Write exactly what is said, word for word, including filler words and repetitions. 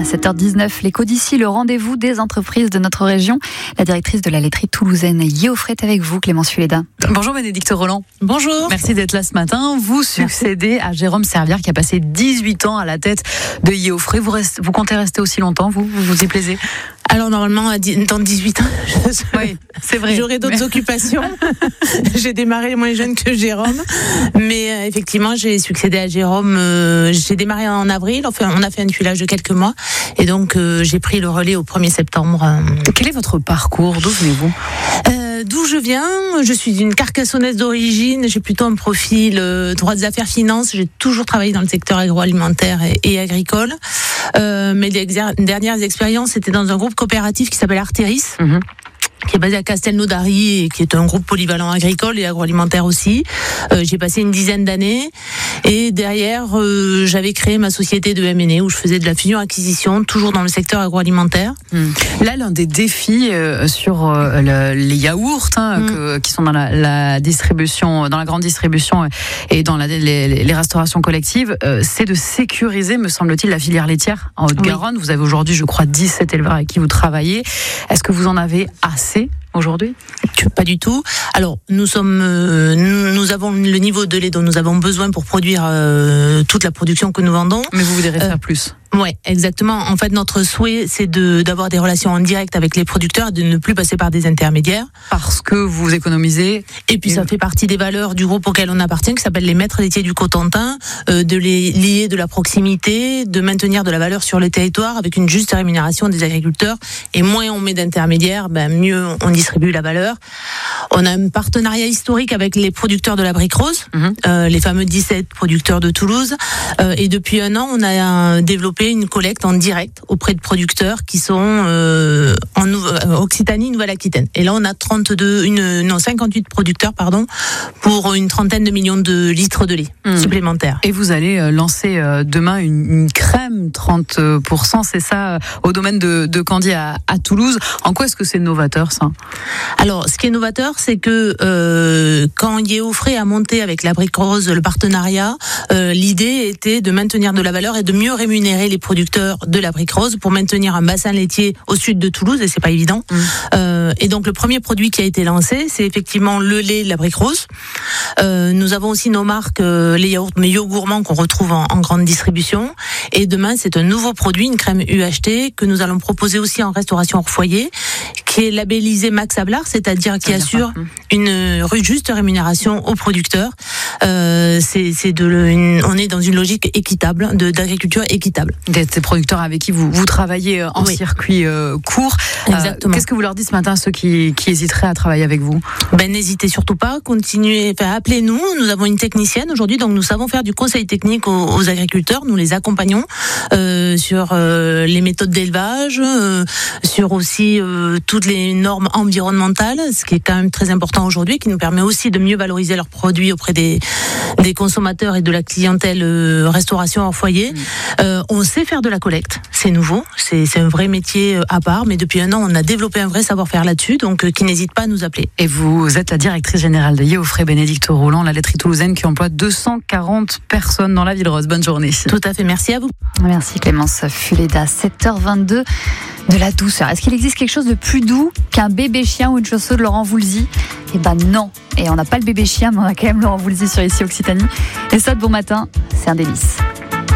sept heures dix-neuf, l'écho d'ici, le rendez-vous des entreprises de notre région. La directrice de la laiterie toulousaine, Yeofre, est avec vous, Clémence Fuleda. Bonjour Bénédicte Roland. Bonjour. Merci d'être là ce matin. Vous succédez à Jérôme Servière qui a passé dix-huit ans à la tête de Yeofre. Vous, restez, vous comptez rester aussi longtemps, vous Vous vous y plaisez? Alors normalement, dans dix-huit ans, je... oui, c'est vrai. J'aurai d'autres mais... occupations. J'ai démarré moins jeune que Jérôme, mais euh, effectivement, j'ai succédé à Jérôme. Euh, j'ai démarré en avril. Enfin, on a fait un tuilage de quelques mois, et donc euh, j'ai pris le relais au premier septembre. Euh... Quel est votre parcours? D'où venez-vous? euh, D'où je viens? Je suis une Carcassonnaise d'origine. J'ai plutôt un profil euh, droit des affaires finances. J'ai toujours travaillé dans le secteur agroalimentaire et, et agricole. Euh, mais les exer- dernières expériences, c'était dans un groupe coopératif qui s'appelle Arteris. Mmh. Qui est basé à Castelnaudary et qui est un groupe polyvalent agricole et agroalimentaire aussi. Euh, j'ai passé une dizaine d'années et derrière, euh, j'avais créé ma société de M and A où je faisais de la fusion-acquisition, toujours dans le secteur agroalimentaire. Hum. Là, l'un des défis euh, sur euh, le, les yaourts hein, hum. que, qui sont dans la, la distribution, dans la grande distribution et dans la, les, les restaurations collectives, euh, c'est de sécuriser, me semble-t-il, la filière laitière en Haute-Garonne. Oui. Vous avez aujourd'hui, je crois, dix-sept éleveurs avec qui vous travaillez. Est-ce que vous en avez assez aujourd'hui? Pas du tout. Alors, nous sommes, euh, nous, nous avons le niveau de lait dont nous avons besoin pour produire euh, toute la production que nous vendons. Mais vous voudrez euh, faire plus? Ouais, exactement. En fait, notre souhait, c'est de d'avoir des relations en direct avec les producteurs, de ne plus passer par des intermédiaires. Parce que vous économisez. Et puis, et ça fait partie des valeurs du groupe auquel on appartient, qui s'appelle les maîtres laitiers du Cotentin, euh, de les lier de la proximité, de maintenir de la valeur sur le territoire avec une juste rémunération des agriculteurs. Et moins on met d'intermédiaires, ben mieux on distribue la valeur. On a un partenariat historique avec les producteurs de la Brique Rose, mmh. euh, les fameux dix-sept producteurs de Toulouse. Euh, et depuis un an, on a développé une collecte en direct auprès de producteurs qui sont euh, en nou- Occitanie, Nouvelle-Aquitaine. Et là, on a trente-deux, une, non, cinquante-huit producteurs, pardon, pour une trentaine de millions de litres de lait mmh. supplémentaires. Et vous allez lancer demain une, une crème trente pour cent, c'est ça, au domaine de, de Candy à, à Toulouse. En quoi est-ce que c'est novateur, ça? Alors, ce qui est novateur, c'est que euh, quand Yeofre a monté avec la Brique Rose le partenariat, euh, l'idée était de maintenir de la valeur et de mieux rémunérer les producteurs de la Brique Rose pour maintenir un bassin laitier au sud de Toulouse, et c'est pas évident. Mmh. Euh, et donc le premier produit qui a été lancé, c'est effectivement le lait de la Brique Rose. Euh, nous avons aussi nos marques, euh, les yaourts Meillot Gourmand qu'on retrouve en, en grande distribution. Et demain, c'est un nouveau produit, une crème U H T que nous allons proposer aussi en restauration hors foyer, qui est labellisée Max Ablard, c'est-à-dire qui assure une juste rémunération aux producteurs. Euh, c'est, c'est de, une, on est dans une logique équitable, de, d'agriculture équitable. Des producteurs avec qui vous, vous travaillez en oui. circuit euh, court. Exactement. Euh, qu'est-ce que vous leur dites ce matin, ceux qui, qui hésiteraient à travailler avec vous? Ben, n'hésitez surtout pas, continuez, enfin, appelez-nous. Nous avons une technicienne aujourd'hui, donc nous savons faire du conseil technique aux, aux agriculteurs. Nous les accompagnons euh, sur euh, les méthodes d'élevage, euh, sur aussi euh, toutes les normes environnementales, ce qui est quand même très important aujourd'hui, qui nous permet aussi de mieux valoriser leurs produits auprès des, des consommateurs et de la clientèle euh, restauration hors foyer. Mmh. Euh, on sait faire de la collecte, c'est nouveau, c'est, c'est un vrai métier à part, mais depuis un an, on a développé un vrai savoir-faire là-dessus, donc euh, qui n'hésite pas à nous appeler. Et vous êtes la directrice générale de Yeofre, Bénédicte Roland, la laiterie toulousaine qui emploie deux cent quarante personnes dans la ville rose. Bonne journée. Tout à fait, merci à vous. Merci Clémence Fuleda, sept heures vingt-deux. De la douceur. Est-ce qu'il existe quelque chose de plus doux qu'un bébé chien ou une chausseau de Laurent Voulzy? Eh ben non. Et on n'a pas le bébé chien, mais on a quand même Laurent Voulzy sur Ici Occitanie. Et ça, de bon matin, c'est un délice.